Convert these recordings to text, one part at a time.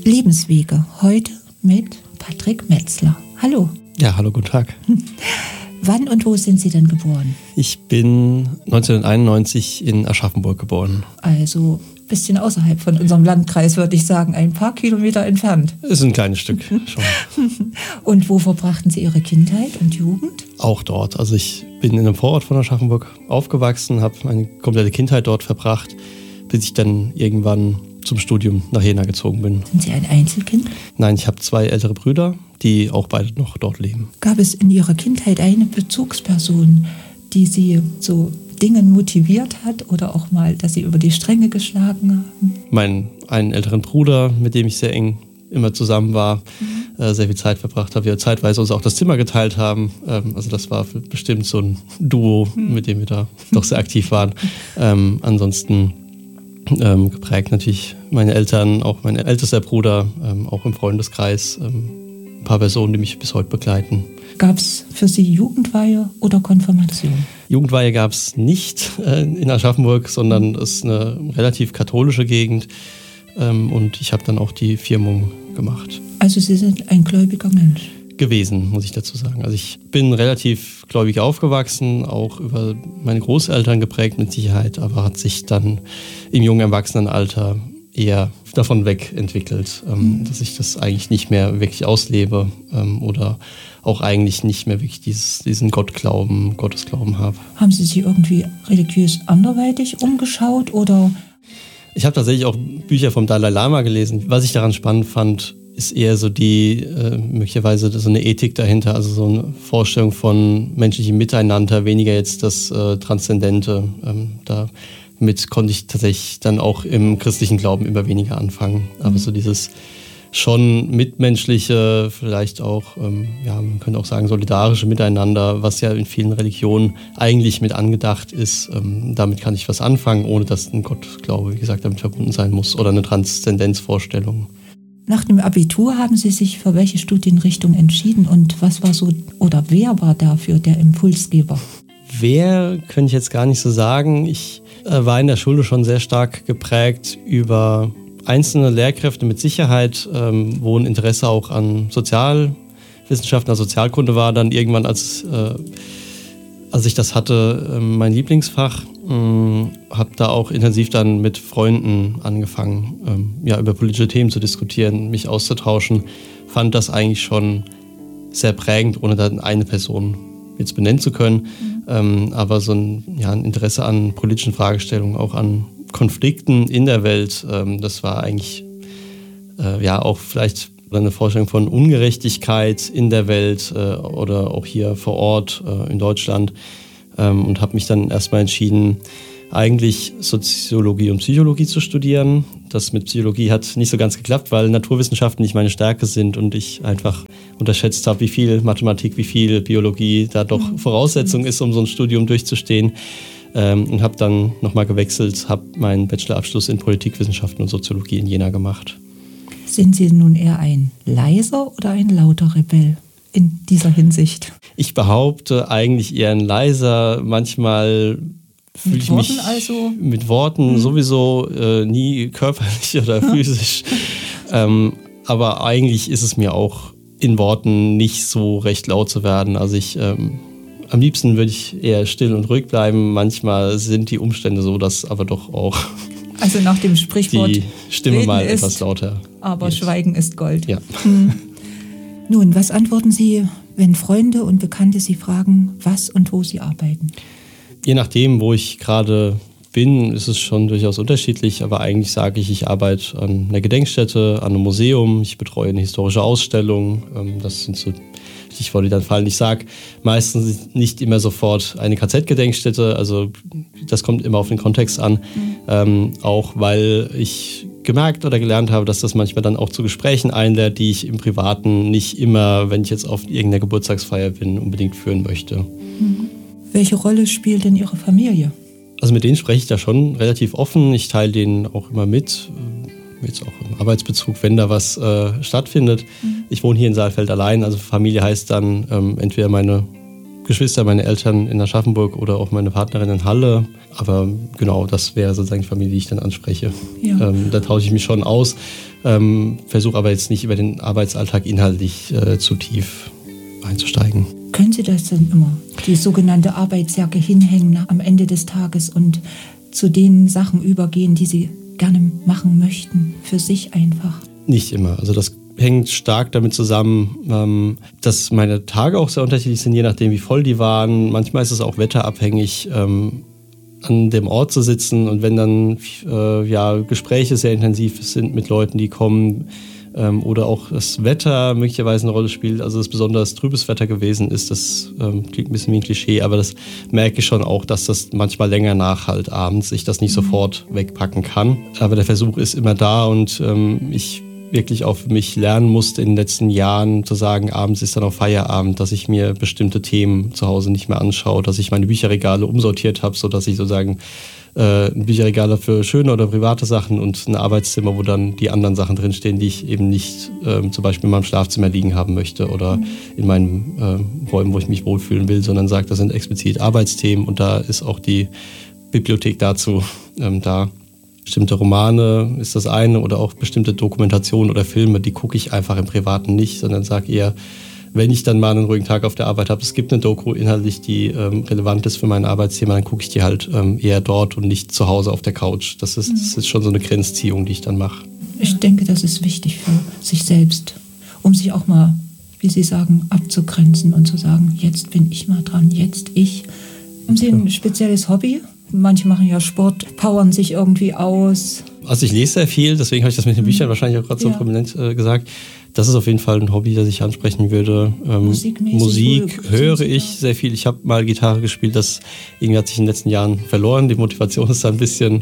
Lebenswege. Heute mit Patrick Metzler. Hallo. Ja, hallo, guten Tag. Wann und wo sind Sie denn geboren? Ich bin 1991 in Aschaffenburg geboren. Also ein bisschen außerhalb von unserem Landkreis, würde ich sagen, ein paar Kilometer entfernt. Ist ein kleines Stück schon. Und wo verbrachten Sie Ihre Kindheit und Jugend? Auch dort. Also ich bin in einem Vorort von Aschaffenburg aufgewachsen, habe meine komplette Kindheit dort verbracht, bis ich dann irgendwann zum Studium nach Jena gezogen bin. Sind Sie ein Einzelkind? Nein, ich habe 2 ältere Brüder, die auch beide noch dort leben. Gab es in Ihrer Kindheit eine Bezugsperson, die Sie zu Dingen motiviert hat oder auch mal, dass Sie über die Stränge geschlagen haben? Einen älteren Bruder, mit dem ich sehr eng immer zusammen war, sehr viel Zeit verbracht habe, wir zeitweise uns auch das Zimmer geteilt haben. Also das war bestimmt so ein Duo, mit dem wir da doch sehr aktiv waren. Ansonsten geprägt natürlich meine Eltern, auch mein ältester Bruder, auch im Freundeskreis, ein paar Personen, die mich bis heute begleiten. Gab es für Sie Jugendweihe oder Konfirmation? Jugendweihe gab es nicht in Aschaffenburg, sondern es ist eine relativ katholische Gegend und ich habe dann auch die Firmung gemacht. Also Sie sind ein gläubiger Mensch? Gewesen, muss ich dazu sagen. Also ich bin relativ gläubig aufgewachsen, auch über meine Großeltern geprägt mit Sicherheit, aber hat sich dann im jungen Erwachsenenalter eher davon wegentwickelt, dass ich das eigentlich nicht mehr wirklich auslebe oder auch eigentlich nicht mehr wirklich diesen Gottesglauben habe. Haben Sie sich irgendwie religiös anderweitig umgeschaut oder? Ich habe tatsächlich auch Bücher vom Dalai Lama gelesen. Was ich daran spannend fand, ist eher so die, möglicherweise so eine Ethik dahinter, also so eine Vorstellung von menschlichem Miteinander, weniger jetzt das Transzendente. Damit konnte ich tatsächlich dann auch im christlichen Glauben immer weniger anfangen. Aber so dieses schon mitmenschliche, vielleicht auch, man könnte auch sagen solidarische Miteinander, was ja in vielen Religionen eigentlich mit angedacht ist, damit kann ich was anfangen, ohne dass ein Gottglaube, wie gesagt, damit verbunden sein muss oder eine Transzendenzvorstellung. Nach dem Abitur haben Sie sich für welche Studienrichtung entschieden und was war so oder wer war dafür der Impulsgeber? Wer, könnte ich jetzt gar nicht so sagen. Ich war in der Schule schon sehr stark geprägt über einzelne Lehrkräfte mit Sicherheit, wo ein Interesse auch an Sozialwissenschaften, also Sozialkunde war dann irgendwann, als ich das hatte, mein Lieblingsfach. Habe da auch intensiv dann mit Freunden angefangen, über politische Themen zu diskutieren, mich auszutauschen. Fand das eigentlich schon sehr prägend, ohne dann eine Person jetzt benennen zu können. Aber so ein Interesse an politischen Fragestellungen, auch an Konflikten in der Welt, das war eigentlich auch vielleicht eine Vorstellung von Ungerechtigkeit in der Welt oder auch hier vor Ort in Deutschland. Und habe mich dann erstmal entschieden, eigentlich Soziologie und Psychologie zu studieren. Das mit Psychologie hat nicht so ganz geklappt, weil Naturwissenschaften nicht meine Stärke sind und ich einfach unterschätzt habe, wie viel Mathematik, wie viel Biologie da doch Voraussetzung ist, um so ein Studium durchzustehen. Und habe dann nochmal gewechselt, habe meinen Bachelorabschluss in Politikwissenschaften und Soziologie in Jena gemacht. Sind Sie nun eher ein leiser oder ein lauter Rebell in dieser Hinsicht? Ich behaupte eigentlich eher ein leiser, manchmal fühle ich mich mit Worten sowieso nie körperlich oder physisch. Aber eigentlich ist es mir auch in Worten nicht so recht laut zu werden. Also am liebsten würde ich eher still und ruhig bleiben. Manchmal sind die Umstände so, dass aber doch auch also nach dem Sprichwort die Stimme mal etwas lauter aber wird. Schweigen ist Gold. Ja. Nun, was antworten Sie, wenn Freunde und Bekannte Sie fragen, was und wo Sie arbeiten? Je nachdem, wo ich gerade bin, ist es schon durchaus unterschiedlich. Aber eigentlich sage ich arbeite an einer Gedenkstätte, an einem Museum. Ich betreue eine historische Ausstellung. Das sind so Stichworte, die dann fallen. Ich sage meistens nicht immer sofort eine KZ-Gedenkstätte. Also das kommt immer auf den Kontext an. Auch weil ich gemerkt oder gelernt habe, dass das manchmal dann auch zu Gesprächen einlädt, die ich im Privaten nicht immer, wenn ich jetzt auf irgendeiner Geburtstagsfeier bin, unbedingt führen möchte. Welche Rolle spielt denn Ihre Familie? Also mit denen spreche ich da schon relativ offen. Ich teile denen auch immer mit, jetzt auch im Arbeitsbezug, wenn da was stattfindet. Ich wohne hier in Saalfeld allein, also Familie heißt dann entweder meine Geschwister, meine Eltern in Aschaffenburg oder auch meine Partnerin in Halle. Aber genau, das wäre sozusagen die Familie, die ich dann anspreche. Ja. Da tausche ich mich schon aus. Versuche aber jetzt nicht über den Arbeitsalltag inhaltlich zu tief einzusteigen. Können Sie das denn immer, die sogenannte Arbeitsjacke hinhängen am Ende des Tages und zu den Sachen übergehen, die Sie gerne machen möchten, für sich einfach? Nicht immer. Also das hängt stark damit zusammen, dass meine Tage auch sehr unterschiedlich sind, je nachdem wie voll die waren. Manchmal ist es auch wetterabhängig, an dem Ort zu sitzen, und wenn dann Gespräche sehr intensiv sind mit Leuten, die kommen, oder auch das Wetter möglicherweise eine Rolle spielt, also das besonders trübes Wetter gewesen ist, das klingt ein bisschen wie ein Klischee, aber das merke ich schon auch, dass das manchmal länger nachhalt abends, ich das nicht sofort wegpacken kann. Aber der Versuch ist immer da, und ich wirklich auch für mich lernen musste in den letzten Jahren zu sagen, abends ist dann auch Feierabend, dass ich mir bestimmte Themen zu Hause nicht mehr anschaue, dass ich meine Bücherregale umsortiert habe, sodass ich sozusagen ein Bücherregal für schöne oder private Sachen und ein Arbeitszimmer, wo dann die anderen Sachen drinstehen, die ich eben nicht zum Beispiel in meinem Schlafzimmer liegen haben möchte oder in meinen Räumen, wo ich mich wohlfühlen will, sondern sage, das sind explizit Arbeitsthemen, und da ist auch die Bibliothek dazu da. Bestimmte Romane ist das eine, oder auch bestimmte Dokumentationen oder Filme, die gucke ich einfach im Privaten nicht, sondern sage eher, wenn ich dann mal einen ruhigen Tag auf der Arbeit habe, es gibt eine Doku inhaltlich, die relevant ist für mein Arbeitsthema, dann gucke ich die halt eher dort und nicht zu Hause auf der Couch. Das ist schon so eine Grenzziehung, die ich dann mache. Ich denke, das ist wichtig für sich selbst, um sich auch mal, wie Sie sagen, abzugrenzen und zu sagen, jetzt bin ich mal dran, jetzt ich. Haben Sie ein spezielles Hobby? Manche machen ja Sport, powern sich irgendwie aus. Also ich lese sehr viel, deswegen habe ich das mit den Büchern wahrscheinlich auch gerade so prominent gesagt. Das ist auf jeden Fall ein Hobby, das ich ansprechen würde. Musik höre ich sehr viel. Ich habe mal Gitarre gespielt, das irgendwie hat sich in den letzten Jahren verloren. Die Motivation ist da ein bisschen...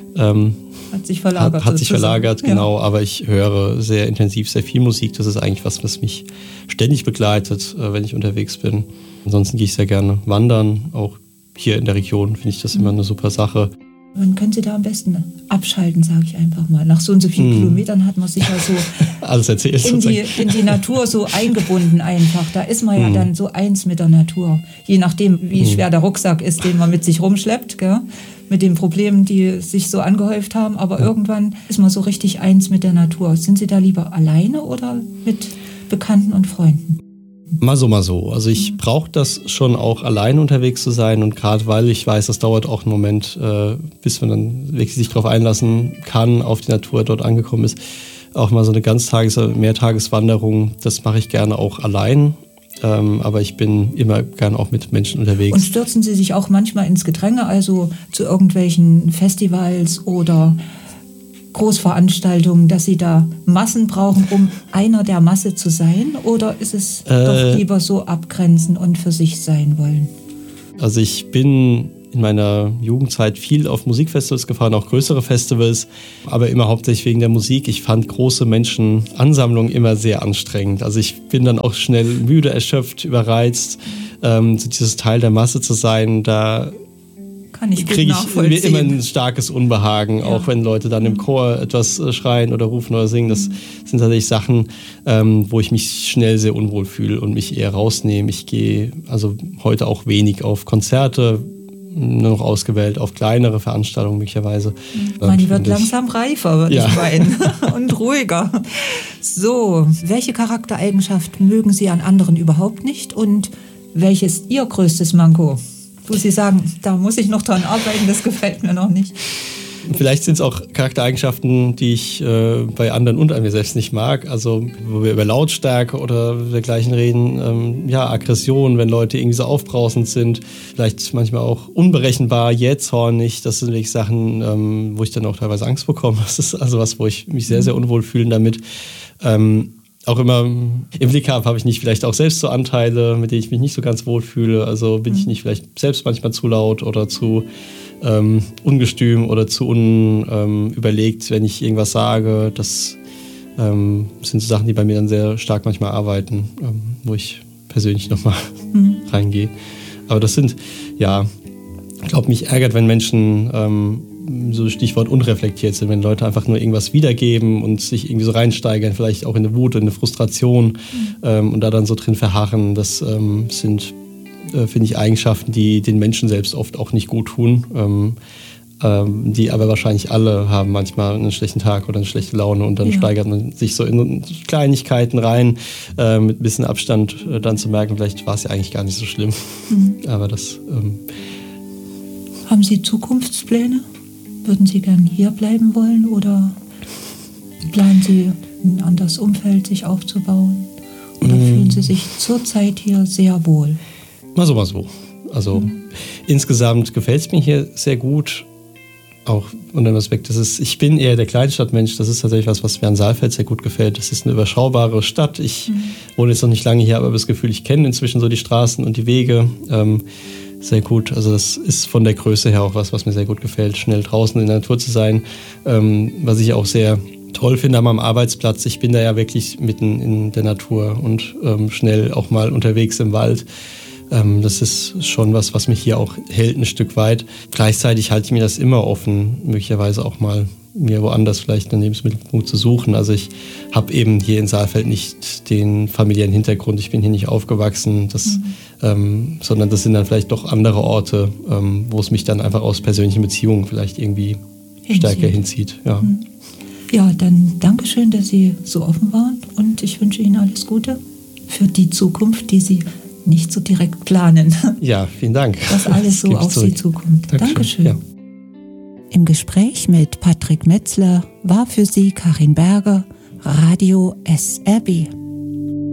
Hat sich verlagert. Hat sich verlagert, genau. Aber ich höre sehr intensiv sehr viel Musik. Das ist eigentlich was mich ständig begleitet, wenn ich unterwegs bin. Ansonsten gehe ich sehr gerne wandern, auch hier in der Region finde ich das immer eine super Sache. Wann können Sie da am besten abschalten, sage ich einfach mal. Nach so und so vielen Kilometern hat man sich ja so alles erzählt, in die Natur so eingebunden einfach. Da ist man ja dann so eins mit der Natur. Je nachdem, wie schwer der Rucksack ist, den man mit sich rumschleppt, gell? Mit den Problemen, die sich so angehäuft haben. Aber irgendwann ist man so richtig eins mit der Natur. Sind Sie da lieber alleine oder mit Bekannten und Freunden? Mal so, mal so. Also ich brauche das schon auch, allein unterwegs zu sein, und gerade weil ich weiß, das dauert auch einen Moment, bis man dann wirklich sich darauf einlassen kann, auf die Natur dort angekommen ist. Auch mal so eine Mehrtageswanderung, das mache ich gerne auch allein. Aber ich bin immer gerne auch mit Menschen unterwegs. Und stürzen Sie sich auch manchmal ins Gedränge, also zu irgendwelchen Festivals oder Großveranstaltungen, dass Sie da Massen brauchen, um einer der Masse zu sein? Oder ist es doch lieber so abgrenzen und für sich sein wollen? Also ich bin in meiner Jugendzeit viel auf Musikfestivals gefahren, auch größere Festivals, aber immer hauptsächlich wegen der Musik. Ich fand große Menschenansammlungen immer sehr anstrengend. Also ich bin dann auch schnell müde, erschöpft, überreizt. So dieses Teil der Masse zu sein, da kriege ich mir immer ein starkes Unbehagen, auch wenn Leute dann im Chor etwas schreien oder rufen oder singen. Das sind tatsächlich Sachen, wo ich mich schnell sehr unwohl fühle und mich eher rausnehme. Ich gehe also heute auch wenig auf Konzerte, nur noch ausgewählt auf kleinere Veranstaltungen möglicherweise. Man wird langsam reifer, würde ich meinen, und ruhiger. So, welche Charaktereigenschaft mögen Sie an anderen überhaupt nicht und welches ist Ihr größtes Manko? Wo Sie sagen, da muss ich noch dran arbeiten, das gefällt mir noch nicht. Vielleicht sind es auch Charaktereigenschaften, die ich bei anderen und an mir selbst nicht mag. Also wo wir über Lautstärke oder dergleichen reden. Aggression, wenn Leute irgendwie so aufbrausend sind. Vielleicht manchmal auch unberechenbar, jähzornig. Das sind wirklich Sachen, wo ich dann auch teilweise Angst bekomme. Das ist also was, wo ich mich sehr, sehr unwohl fühle damit. Auch immer im Blick habe ich nicht vielleicht auch selbst so Anteile, mit denen ich mich nicht so ganz wohl fühle. Also bin ich nicht vielleicht selbst manchmal zu laut oder zu ungestüm oder zu unüberlegt, wenn ich irgendwas sage. Das sind so Sachen, die bei mir dann sehr stark manchmal arbeiten, wo ich persönlich nochmal reingehe. Aber das sind, ich glaube, mich ärgert, wenn Menschen so Stichwort unreflektiert sind, wenn Leute einfach nur irgendwas wiedergeben und sich irgendwie so reinsteigern, vielleicht auch in eine Wut, in eine Frustration und da dann so drin verharren. Das sind, finde ich, Eigenschaften, die den Menschen selbst oft auch nicht gut tun. die aber wahrscheinlich alle haben manchmal einen schlechten Tag oder eine schlechte Laune und dann steigert man sich so in Kleinigkeiten rein, mit ein bisschen Abstand dann zu merken, vielleicht war es ja eigentlich gar nicht so schlimm. Aber das... Haben Sie Zukunftspläne? Würden Sie gern hier bleiben wollen oder planen Sie ein anderes Umfeld sich aufzubauen? Oder fühlen Sie sich zurzeit hier sehr wohl? Mal so. Also insgesamt gefällt es mir hier sehr gut. Auch unter dem Aspekt, ich bin eher der Kleinstadtmensch. Das ist tatsächlich was mir an Saalfeld sehr gut gefällt. Das ist eine überschaubare Stadt. Ich wohne jetzt noch nicht lange hier, aber das Gefühl, ich kenne inzwischen so die Straßen und die Wege sehr gut. Also das ist von der Größe her auch was mir sehr gut gefällt, schnell draußen in der Natur zu sein. Was ich auch sehr toll finde an meinem Arbeitsplatz, ich bin da ja wirklich mitten in der Natur und schnell auch mal unterwegs im Wald. Das ist schon was mich hier auch hält ein Stück weit. Gleichzeitig halte ich mir das immer offen, möglicherweise auch mal mir woanders vielleicht einen Lebensmittelpunkt zu suchen. Also ich habe eben hier in Saalfeld nicht den familiären Hintergrund, ich bin hier nicht aufgewachsen, sondern das sind dann vielleicht doch andere Orte, wo es mich dann einfach aus persönlichen Beziehungen vielleicht irgendwie stärker hinzieht. Ja. Ja, dann Dankeschön, dass Sie so offen waren und ich wünsche Ihnen alles Gute für die Zukunft, die Sie nicht so direkt planen. Ja, vielen Dank. Dass alles so auf Sie zukommt. Dankeschön. Ja. Im Gespräch mit Patrick Metzler war für Sie Karin Berger, Radio SRB.